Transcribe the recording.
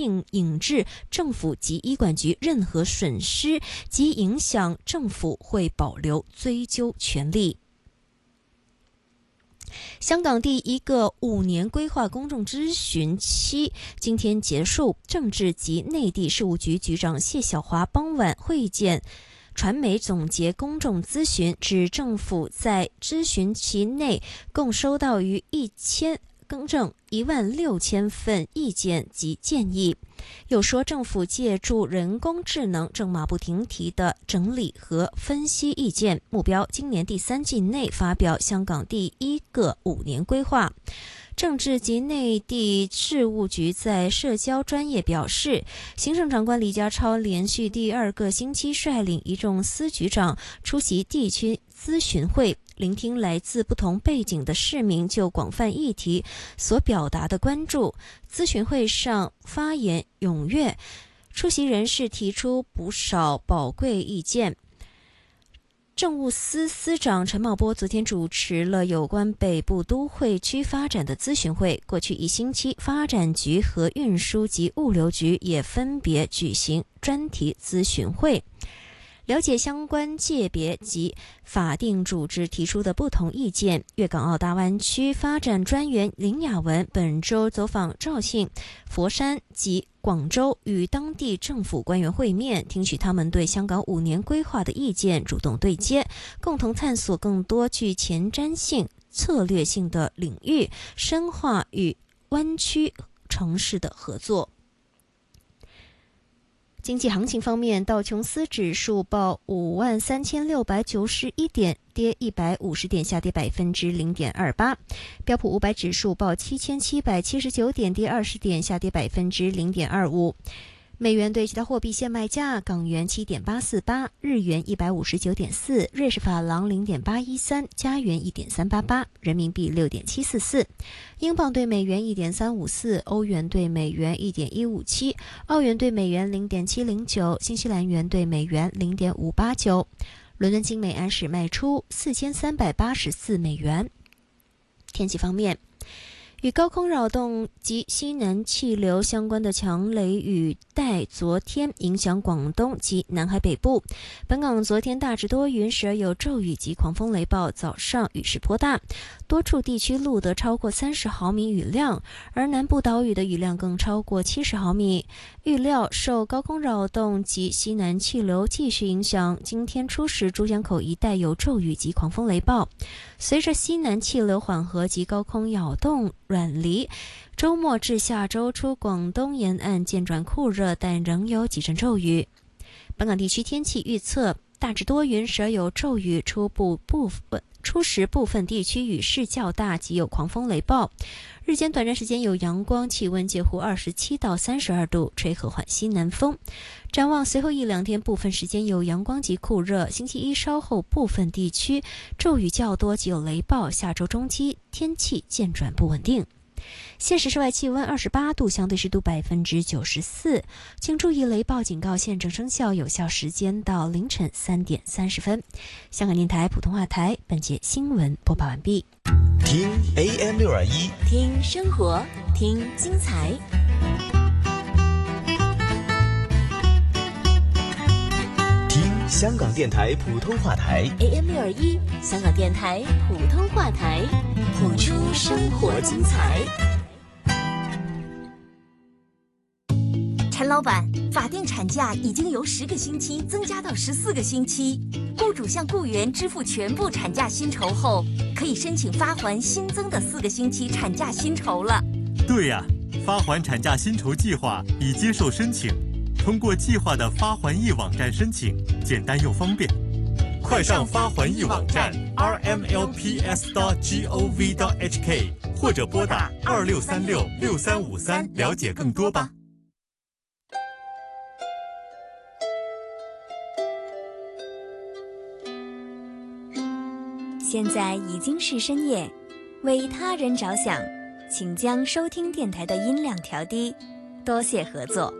并引致政府及医管局任何损失及影响，政府会保留追究权利。香港第一个5年规划公众咨询期今天结束，政治及内地事务局局长谢晓华傍晚会见传媒总结公众咨询，指政府在咨询期内共收到逾16000份意见及建议。又说政府借助人工智能正马不停蹄地整理和分析意见，目标今年第3季内发表香港第一个5年规划。政治及内地事务局在社交专业表示，行政长官李家超连续第2个星期率领一众司局长出席地区咨询会，聆听来自不同背景的市民就广泛议题所表达的关注。咨询会上发言踊跃，出席人士提出不少宝贵意见。政务司司长陈茂波昨天主持了有关北部都会区发展的咨询会。过去1星期，发展局和运输及物流局也分别举行专题咨询会，了解相关界别及法定组织提出的不同意见。粤港澳大湾区发展专员林雅文本周走访肇庆、佛山及广州，与当地政府官员会面，听取他们对香港5年规划的意见，主动对接，共同探索更多具前瞻性、策略性的领域，深化与湾区城市的合作。经济行情方面，道琼斯指数报53691点，跌150点，下跌0.28%。标普500指数报7779点，跌20点，下跌0.25%。美元对其他货币现卖价：港元7.848，日元159.4，瑞士法郎0.813，加元1.388，人民币6.744，英镑对美元1.354，欧元对美元1.157，澳元对美元0.709，新西兰元对美元0.589。伦敦金每安士卖出4384美元。天气方面，与高空扰动及西南气流相关的强雷雨带昨天影响广东及南海北部。本港昨天大致多云，时而有骤雨及狂风雷暴，早上雨势颇大，多处地区录得超过30毫米雨量，而南部岛屿的雨量更超过70毫米。预料受高空扰动及西南气流继续影响，今天初时珠江口一带有骤雨及狂风雷暴。随着西南气流缓和及高空扰动远离，周末至下周初广东沿岸渐转酷热，但仍有几阵骤雨。本港地区天气预测，大致多云，时而有骤雨，初时部分地区雨势较大及有狂风雷暴，日间短暂时间有阳光，气温介乎27到32度，吹和缓西南风。展望随后1-2天部分时间有阳光及酷热，星期一稍后部分地区骤雨较多及有雷暴，下周中期天气渐转不稳定。现时室外气温28度，相对湿度94%。请注意雷暴警告现正生效，有效时间到凌晨3点30分。香港电台普通话台本节新闻播报完毕。 听 AM621， 听生活，听精彩。 听香港电台普通话台 AM621，香港电台普通话台，谱出生活精彩。 陈老板，法定产假已经由10个星期增加到14个星期，雇主向雇员支付全部产假薪酬后，可以申请发还新增的4个星期产假薪酬了。 对呀，发还产假薪酬计划已接受申请，通过计划的发还易网站申请，简单又方便。快上发还易网站 rmlps.gov.hk 或者拨打26366353了解更多吧。 现在已经是深夜，为他人着想，请将收听电台的音量调低，多谢合作。